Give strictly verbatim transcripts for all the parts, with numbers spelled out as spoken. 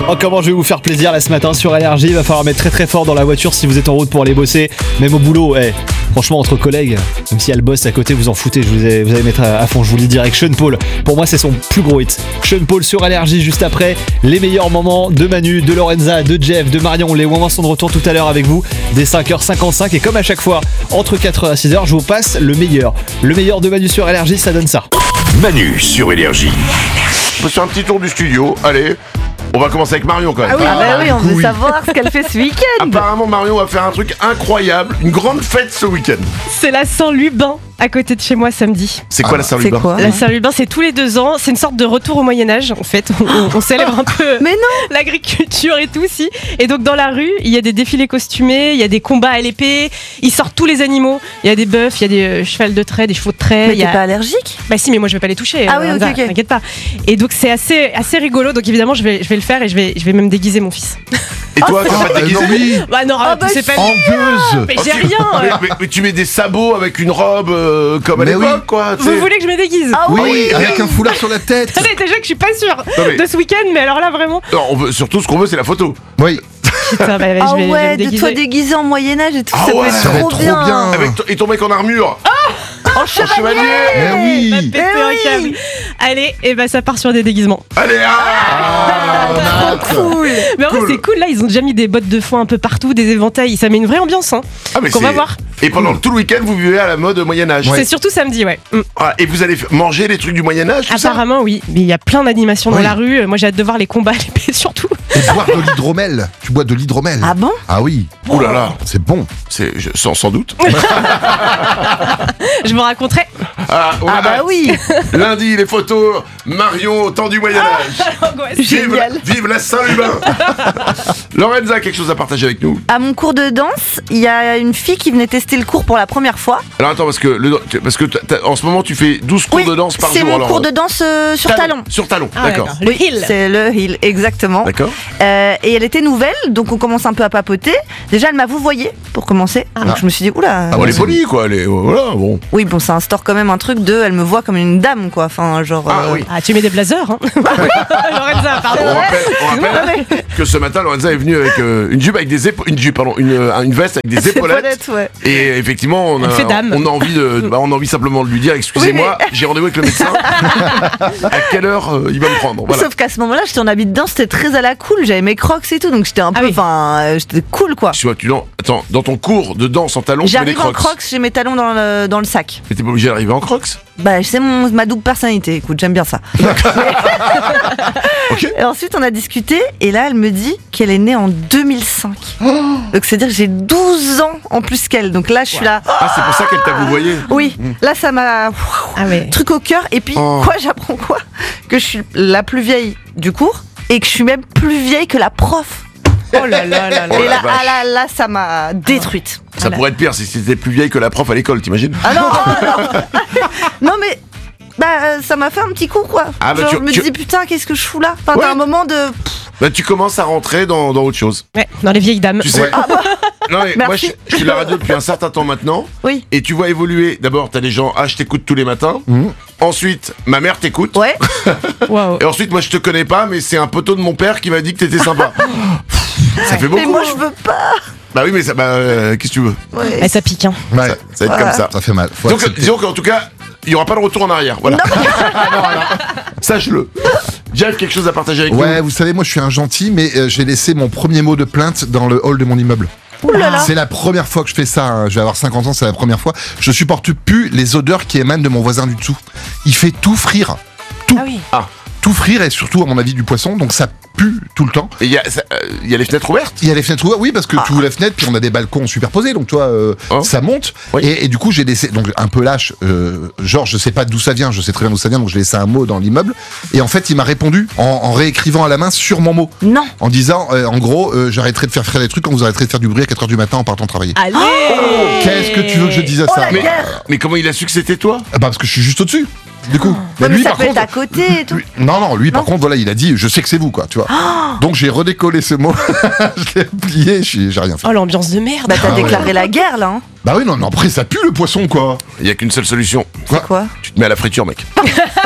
Oh, comment je vais vous faire plaisir là ce matin sur Énergie. Il va falloir mettre très très fort dans la voiture si vous êtes en route pour aller bosser, même au boulot. Eh, franchement, entre collègues, même s'il y a le boss à côté, vous en foutez. Je vous ai, vous allez mettre à, à fond. Je vous le dis direct. Sean Paul, pour moi, c'est son plus gros hit. Sean Paul sur Énergie juste après. Les meilleurs moments de Manu, de Lorenza, de Jeff, de Marion. Les Wouin sont de retour tout à l'heure avec vous dès cinq heures cinquante-cinq. Et comme à chaque fois, entre quatre heures et six heures, je vous passe le meilleur. Le meilleur de Manu sur Énergie, ça donne ça. Manu sur Énergie. On peut faire un petit tour du studio. Allez, on va commencer avec Marion quand même. Ah oui, ah bah oui, on veut oui. savoir ce qu'elle fait ce week-end. Apparemment, Marion va faire un truc incroyable, une grande fête ce week-end. C'est la Saint-Lubin à côté de chez moi samedi. C'est quoi ah, la Saint-Lubin? La Saint-Lubin, c'est tous les deux ans. C'est une sorte de retour au Moyen-Âge en fait. On, on, on célèbre un peu Mais non l'agriculture et tout aussi. Et donc dans la rue, il y a des défilés costumés, il y a des combats à l'épée. Ils sortent tous les animaux. Il y a des bœufs, il y a des euh, chevals de trait, des chevaux de trait. Mais t'es a... pas allergique? Bah si, mais moi je vais pas les toucher. Ah oui, ok, ok. T'inquiète pas. Et donc c'est assez, assez rigolo. Donc évidemment, je vais, je vais le faire et je vais, je vais même déguiser mon fils. Et toi, oh, tu vas pas te déguiser? Oui. Bah non, oh, bah, c'est pas en gueuse. Mais oh, j'ai tu... rien. mais, mais, mais tu mets des sabots avec une robe euh, comme à mais l'époque, oui. quoi. Vous t'sais. voulez que je me déguise? Ah Oui, oui, avec un foulard sur la tête. Attendez, déjà que je suis pas sûre mais... de ce week-end, mais alors là vraiment. Non, on veut, surtout ce qu'on veut, c'est la photo. Oui. Putain, bah, bah, ah je vais, ouais, je vais me de déguiser. toi déguisé en Moyen-Âge et tout, Ah ça ouais, peut être ça va trop, être trop bien. bien. Avec t- et ton mec en armure. En chevalier. Mais Va oui. péter Eh un oui. câble. Allez, et bah ça part sur des déguisements. Allez, ah, Ah, Trop cool. Mais en Cool. vrai, c'est cool, là, ils ont déjà mis des bottes de foin un peu partout, des éventails. Ça met une vraie ambiance, hein. ah mais Qu'on c'est... va voir. Et pendant tout le week-end, vous vivez à la mode Moyen-Âge. C'est surtout samedi, ouais. Mm. Ah, et vous allez f- manger les trucs du Moyen-Âge, tout ça? Apparemment, oui. Mais il y a plein d'animations dans Oui. la rue. Moi, j'ai hâte de voir les combats à l'épée, surtout. Et boire de l'hydromel. Tu bois de l'hydromel. Ah bon? Ah oui. Ouh là là, C'est bon. c'est je- sans, sans doute. Je vous raconterai. Ah, on Ah a bah hâte. oui. Lundi, les photos Marion au temps du Moyen-Âge. Angoisse. Vive, la- Génial. vive la Saint-Lubin. Lorenza, quelque chose à partager avec nous? À mon cours de danse, il y a une fille qui venait tester le cours pour la première fois. Alors attends, parce que, le, parce que t'as- t'as- en ce moment, tu fais douze cours Oui, de danse par c'est jour. mon alors, cours de danse euh, sur talon. Sur talon, Ah, d'accord. Le hill. C'est le hill, exactement. D'accord. Euh, et elle était nouvelle, donc on commence un peu à papoter. Déjà, elle m'a vouvoyé pour commencer. Donc Ah. je me suis dit, oula. Ah, bon, elle est c'est- polie, quoi. Elle est, voilà, bon. Oui, bon, ça instaure quand même un truc de. Elle me voit comme une dame, quoi. Enfin, genre. Ah, euh, oui. Ah, tu mets des blazers, hein. Lorenza, pardon. On rappelle, on rappelle que ce matin, Lorenza est venue avec euh, une jupe avec des épaulettes, une jupe, pardon, une, euh, une veste avec des C'est épaulettes. épaulettes, ouais. Et effectivement, on a, Elle fait dame. on a envie de, bah, on a envie simplement de lui dire, excusez-moi, j'ai rendez-vous avec le médecin. À quelle heure euh, il va me prendre? Voilà. Sauf qu'à ce moment-là, j'étais en habit de danse, c'était très à la cool. J'avais mes crocs et tout, donc j'étais un Ah peu. oui. Enfin, euh, j'étais cool, quoi. Tu vois, tu dans, attends, dans ton cours de danse en talons, tu mets des J'arrive en crocs. crocs, j'ai mes talons dans le, dans le sac. Mais t'es pas obligé d'arriver en crocs. Bah, c'est mon, ma double personnalité, écoute, j'aime bien ça. Ok. Et ensuite, on a discuté, et là, elle me dit qu'elle est née en deux mille cinq. Donc, c'est-à-dire que j'ai douze ans en plus qu'elle. Donc là, je suis là. Ah, c'est pour ça qu'elle t'a vouvoyé. Oui, là, ça m'a. Ah ouais. Truc au cœur. Et puis, Oh. quoi, j'apprends quoi? Que je suis la plus vieille du cours, et que je suis même plus vieille que la prof. Oh là là là là. Oh et la là, vache. ah là, là, ça m'a détruite. Ça Voilà. pourrait être pire si c'était plus vieille que la prof à l'école, t'imagines? Ah non, oh non. Non, mais. Bah, euh, ça m'a fait un petit coup, quoi. Ah, bah, Genre, tu- je me tu- dis, putain, qu'est-ce que je fous là? Enfin, Ouais. t'as un moment de. Bah, tu commences à rentrer dans, dans autre chose. Ouais, dans les vieilles dames. Tu sais. Ouais. Non, mais moi, je, Merci. je suis à la radio depuis un certain temps maintenant. Oui. Et tu vois évoluer. D'abord, t'as des gens, ah, je t'écoute tous les matins. Mhm. Ensuite, ma mère t'écoute. Ouais. Waouh. Et ensuite, moi, je te connais pas, mais c'est un poteau de mon père qui m'a dit que t'étais sympa. Ça fait beaucoup. Mais moi, je veux pas. Bah oui, mais ça, bah, euh, qu'est-ce que tu veux? Ouais. Eh, ça pique, hein. Ouais. Ça, ça va être comme ça. Ça fait mal. Faut Donc, accepter. disons qu'en tout cas, il n'y aura pas de retour en arrière. Voilà. Sache-le. Jeff, quelque chose à partager avec Ouais, nous? vous savez, moi je suis un gentil, mais euh, j'ai laissé mon premier mot de plainte dans le hall de mon immeuble. Ouh là là. C'est la première fois que je fais ça, hein. Je vais avoir cinquante ans, c'est la première fois. Je supporte plus les odeurs qui émanent de mon voisin du dessous. Il fait tout frire. Tout. Ah oui. Tout frire et surtout, à mon avis, du poisson, donc ça pue tout le temps. Et il y, a, ça, euh, il y a les fenêtres ouvertes? Il y a les fenêtres ouvertes, oui, parce que tu ouvres la fenêtre, puis on a des balcons superposés, donc toi, euh, Oh. ça monte. Oui. Et, et du coup, j'ai laissé, donc un peu lâche, euh, genre, je sais pas d'où ça vient, je sais très bien d'où ça vient, donc j'ai laissé un mot dans l'immeuble. Et en fait, il m'a répondu en, en réécrivant à la main sur mon mot. Non. En disant, euh, en gros, euh, j'arrêterai de faire faire des trucs quand vous arrêterez de faire du bruit à quatre heures du matin en partant travailler. Allez. Qu'est-ce que tu veux que je dise à Oh ça la Mais, guerre. mais comment il a su que c'était toi? Ah bah parce que je suis juste au-dessus. Du coup. Ouais, mais ça par peut contre, être à côté et tout. lui- non, non, lui, par Non. contre, voilà, il a dit, je sais que c'est vous, quoi, tu vois. Donc j'ai redécollé ce mot, je l'ai plié, j'ai j'ai rien fait. Oh, l'ambiance de merde. Bah, t'as Ah ouais. déclaré la guerre, là. Hein. Bah oui, non, non, après, ça pue le poisson, quoi. Il n'y a qu'une seule solution. Quoi Quoi? Tu te mets à la friture, mec.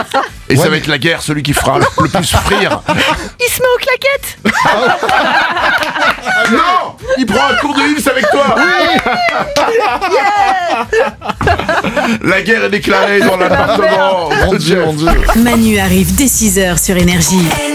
Et Ouais, ça va mais- être la guerre, celui qui fera le, le plus souffrir. Il se met aux claquettes. Non, il prend un cours de Hills avec toi. La guerre est déclarée dans l'appartement. Mon Dieu, mon Dieu. Manu arrive dès six heures sur Énergie.